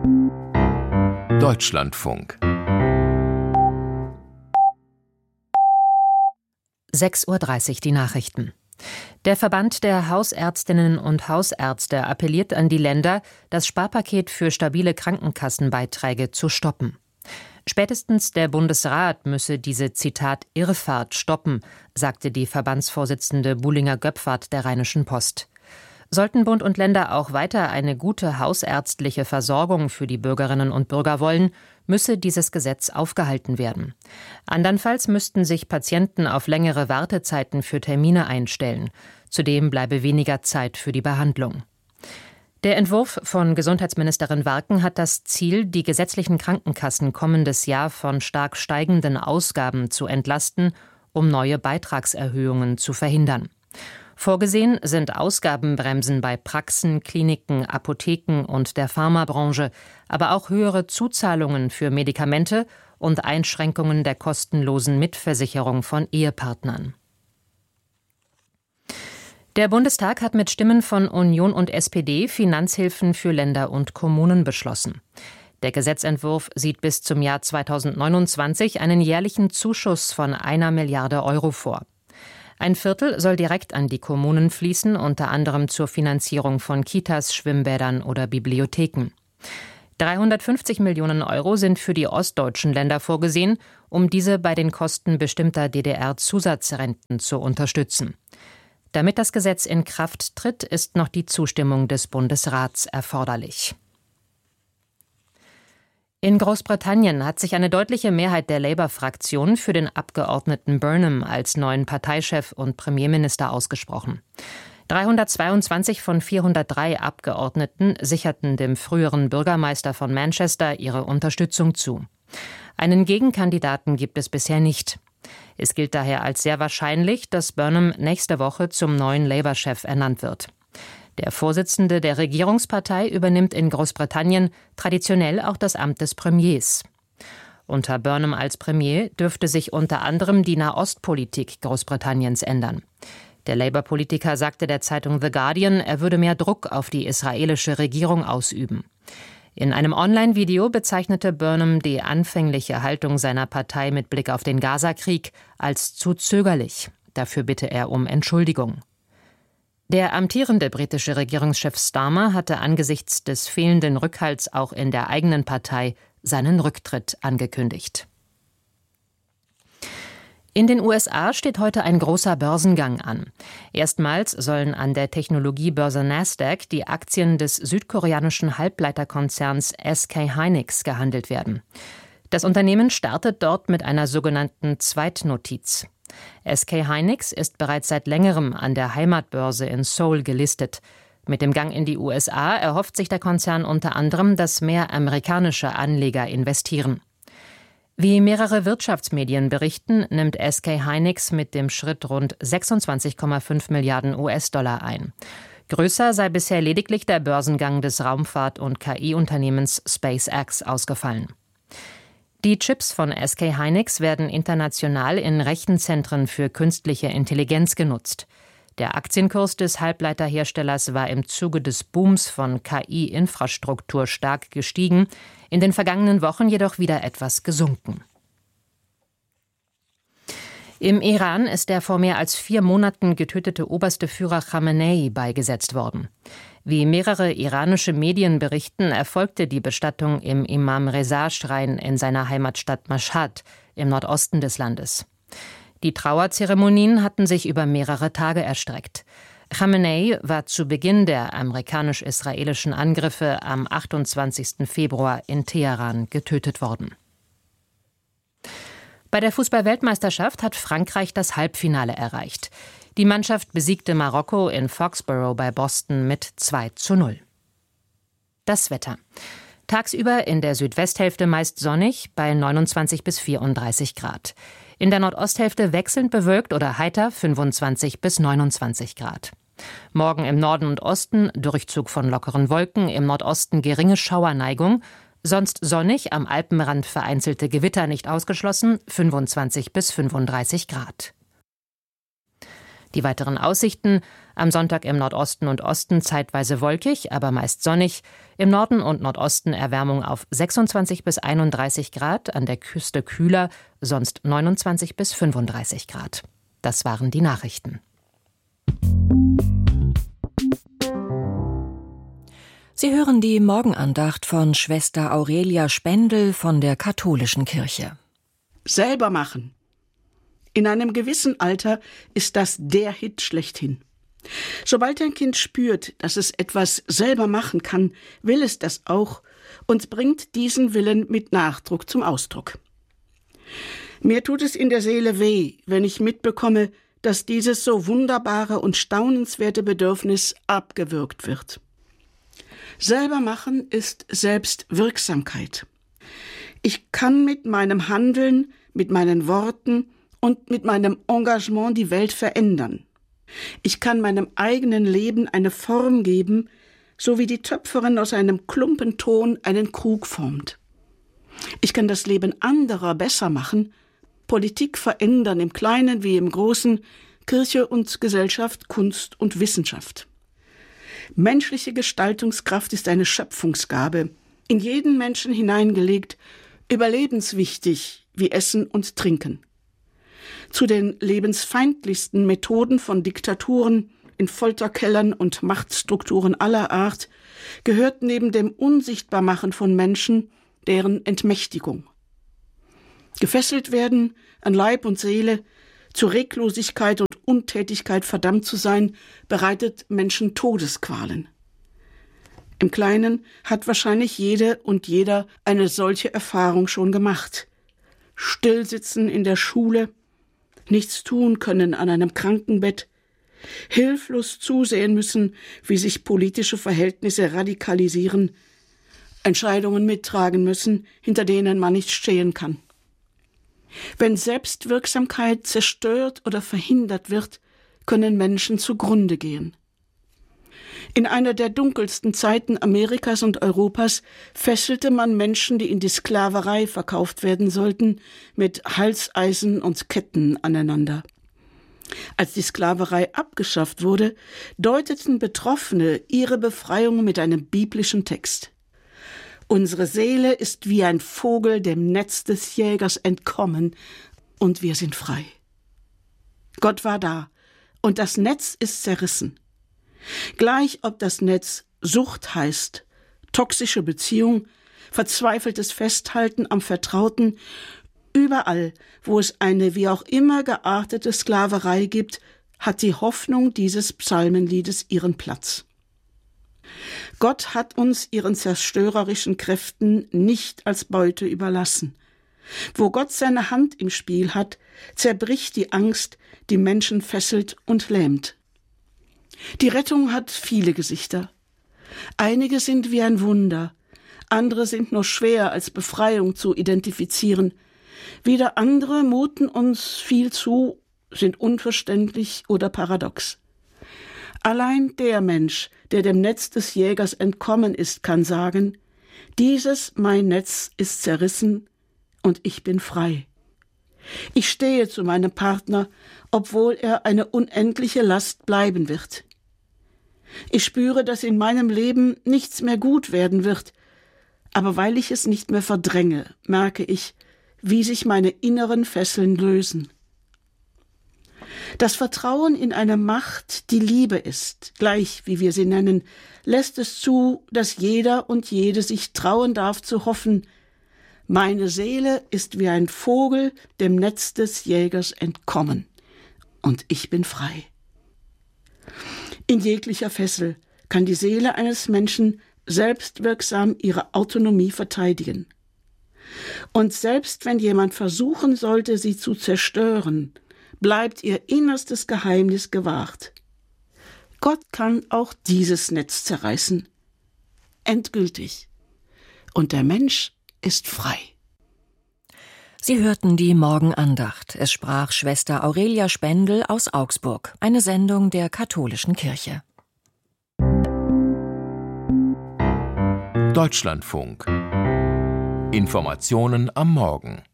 Deutschlandfunk 6:30 Uhr die Nachrichten. Der Verband der Hausärztinnen und Hausärzte appelliert an die Länder, das Sparpaket für stabile Krankenkassenbeiträge zu stoppen. Spätestens der Bundesrat müsse diese, Zitat, Irrfahrt stoppen, sagte die Verbandsvorsitzende Bullinger-Göpfert der Rheinischen Post. Sollten Bund und Länder auch weiter eine gute hausärztliche Versorgung für die Bürgerinnen und Bürger wollen, müsse dieses Gesetz aufgehalten werden. Andernfalls müssten sich Patienten auf längere Wartezeiten für Termine einstellen. Zudem bleibe weniger Zeit für die Behandlung. Der Entwurf von Gesundheitsministerin Warken hat das Ziel, die gesetzlichen Krankenkassen kommendes Jahr von stark steigenden Ausgaben zu entlasten, um neue Beitragserhöhungen zu verhindern. Vorgesehen sind Ausgabenbremsen bei Praxen, Kliniken, Apotheken und der Pharmabranche, aber auch höhere Zuzahlungen für Medikamente und Einschränkungen der kostenlosen Mitversicherung von Ehepartnern. Der Bundestag hat mit Stimmen von Union und SPD Finanzhilfen für Länder und Kommunen beschlossen. Der Gesetzentwurf sieht bis zum Jahr 2029 einen jährlichen Zuschuss von 1 Milliarde Euro vor. Ein Viertel soll direkt an die Kommunen fließen, unter anderem zur Finanzierung von Kitas, Schwimmbädern oder Bibliotheken. 350 Millionen Euro sind für die ostdeutschen Länder vorgesehen, um diese bei den Kosten bestimmter DDR-Zusatzrenten zu unterstützen. Damit das Gesetz in Kraft tritt, ist noch die Zustimmung des Bundesrats erforderlich. In Großbritannien hat sich eine deutliche Mehrheit der Labour-Fraktion für den Abgeordneten Burnham als neuen Parteichef und Premierminister ausgesprochen. 322 von 403 Abgeordneten sicherten dem früheren Bürgermeister von Manchester ihre Unterstützung zu. Einen Gegenkandidaten gibt es bisher nicht. Es gilt daher als sehr wahrscheinlich, dass Burnham nächste Woche zum neuen Labour-Chef ernannt wird. Der Vorsitzende der Regierungspartei übernimmt in Großbritannien traditionell auch das Amt des Premiers. Unter Burnham als Premier dürfte sich unter anderem die Nahostpolitik Großbritanniens ändern. Der Labour-Politiker sagte der Zeitung The Guardian, er würde mehr Druck auf die israelische Regierung ausüben. In einem Online-Video bezeichnete Burnham die anfängliche Haltung seiner Partei mit Blick auf den Gaza-Krieg als zu zögerlich. Dafür bitte er um Entschuldigung. Der amtierende britische Regierungschef Starmer hatte angesichts des fehlenden Rückhalts auch in der eigenen Partei seinen Rücktritt angekündigt. In den USA steht heute ein großer Börsengang an. Erstmals sollen an der Technologiebörse Nasdaq die Aktien des südkoreanischen Halbleiterkonzerns SK Hynix gehandelt werden. Das Unternehmen startet dort mit einer sogenannten Zweitnotiz. SK Hynix ist bereits seit längerem an der Heimatbörse in Seoul gelistet. Mit dem Gang in die USA erhofft sich der Konzern unter anderem, dass mehr amerikanische Anleger investieren. Wie mehrere Wirtschaftsmedien berichten, nimmt SK Hynix mit dem Schritt rund 26,5 Milliarden US-Dollar ein. Größer sei bisher lediglich der Börsengang des Raumfahrt- und KI-Unternehmens SpaceX ausgefallen. Die Chips von SK Hynix werden international in Rechenzentren für künstliche Intelligenz genutzt. Der Aktienkurs des Halbleiterherstellers war im Zuge des Booms von KI-Infrastruktur stark gestiegen, in den vergangenen Wochen jedoch wieder etwas gesunken. Im Iran ist der vor mehr als 4 Monaten getötete oberste Führer Khamenei beigesetzt worden. Wie mehrere iranische Medien berichten, erfolgte die Bestattung im Imam-Reza-Schrein in seiner Heimatstadt Mashhad im Nordosten des Landes. Die Trauerzeremonien hatten sich über mehrere Tage erstreckt. Khamenei war zu Beginn der amerikanisch-israelischen Angriffe am 28. Februar in Teheran getötet worden. Bei der Fußball-Weltmeisterschaft hat Frankreich das Halbfinale erreicht. Die Mannschaft besiegte Marokko in Foxborough bei Boston mit 2:0. Das Wetter. Tagsüber in der Südwesthälfte meist sonnig bei 29 bis 34 Grad. In der Nordosthälfte wechselnd bewölkt oder heiter 25 bis 29 Grad. Morgen im Norden und Osten Durchzug von lockeren Wolken, im Nordosten geringe Schauerneigung. Sonst sonnig, am Alpenrand vereinzelte Gewitter nicht ausgeschlossen, 25 bis 35 Grad. Die weiteren Aussichten: Am Sonntag im Nordosten und Osten zeitweise wolkig, aber meist sonnig. Im Norden und Nordosten Erwärmung auf 26 bis 31 Grad, an der Küste kühler, sonst 29 bis 35 Grad. Das waren die Nachrichten. Sie hören die Morgenandacht von Schwester Aurelia Spendel von der Katholischen Kirche. Selber machen. In einem gewissen Alter ist das der Hit schlechthin. Sobald ein Kind spürt, dass es etwas selber machen kann, will es das auch und bringt diesen Willen mit Nachdruck zum Ausdruck. Mir tut es in der Seele weh, wenn ich mitbekomme, dass dieses so wunderbare und staunenswerte Bedürfnis abgewürgt wird. Selber machen ist Selbstwirksamkeit. Ich kann mit meinem Handeln, mit meinen Worten und mit meinem Engagement die Welt verändern. Ich kann meinem eigenen Leben eine Form geben, so wie die Töpferin aus einem Klumpen Ton einen Krug formt. Ich kann das Leben anderer besser machen, Politik verändern, im Kleinen wie im Großen, Kirche und Gesellschaft, Kunst und Wissenschaft. Menschliche Gestaltungskraft ist eine Schöpfungsgabe, in jeden Menschen hineingelegt, überlebenswichtig wie Essen und Trinken. Zu den lebensfeindlichsten Methoden von Diktaturen in Folterkellern und Machtstrukturen aller Art gehört neben dem Unsichtbarmachen von Menschen deren Entmächtigung. Gefesselt werden an Leib und Seele, zur Reglosigkeit und Untätigkeit verdammt zu sein, bereitet Menschen Todesqualen. Im Kleinen hat wahrscheinlich jede und jeder eine solche Erfahrung schon gemacht. Stillsitzen in der Schule, nichts tun können an einem Krankenbett, hilflos zusehen müssen, wie sich politische Verhältnisse radikalisieren, Entscheidungen mittragen müssen, hinter denen man nicht stehen kann. Wenn Selbstwirksamkeit zerstört oder verhindert wird, können Menschen zugrunde gehen. In einer der dunkelsten Zeiten Amerikas und Europas fesselte man Menschen, die in die Sklaverei verkauft werden sollten, mit Halseisen und Ketten aneinander. Als die Sklaverei abgeschafft wurde, deuteten Betroffene ihre Befreiung mit einem biblischen Text. Unsere Seele ist wie ein Vogel dem Netz des Jägers entkommen und wir sind frei. Gott war da und das Netz ist zerrissen. Gleich ob das Netz Sucht heißt, toxische Beziehung, verzweifeltes Festhalten am Vertrauten, überall, wo es eine wie auch immer geartete Sklaverei gibt, hat die Hoffnung dieses Psalmenliedes ihren Platz. Gott hat uns ihren zerstörerischen Kräften nicht als Beute überlassen. Wo Gott seine Hand im Spiel hat, zerbricht die Angst, die Menschen fesselt und lähmt. Die Rettung hat viele Gesichter. Einige sind wie ein Wunder, andere sind nur schwer als Befreiung zu identifizieren. Wieder andere muten uns viel zu, sind unverständlich oder paradox. Allein der Mensch, der dem Netz des Jägers entkommen ist, kann sagen, dieses mein Netz ist zerrissen und ich bin frei. Ich stehe zu meinem Partner, obwohl er eine unendliche Last bleiben wird. Ich spüre, dass in meinem Leben nichts mehr gut werden wird, aber weil ich es nicht mehr verdränge, merke ich, wie sich meine inneren Fesseln lösen. Das Vertrauen in eine Macht, die Liebe ist, gleich wie wir sie nennen, lässt es zu, dass jeder und jede sich trauen darf zu hoffen, meine Seele ist wie ein Vogel dem Netz des Jägers entkommen und ich bin frei. In jeglicher Fessel kann die Seele eines Menschen selbstwirksam ihre Autonomie verteidigen. Und selbst wenn jemand versuchen sollte, sie zu zerstören, bleibt ihr innerstes Geheimnis gewahrt. Gott kann auch dieses Netz zerreißen. Endgültig. Und der Mensch ist frei. Sie hörten die Morgenandacht. Es sprach Schwester Aurelia Spendel aus Augsburg, eine Sendung der Katholischen Kirche. Deutschlandfunk. Informationen am Morgen.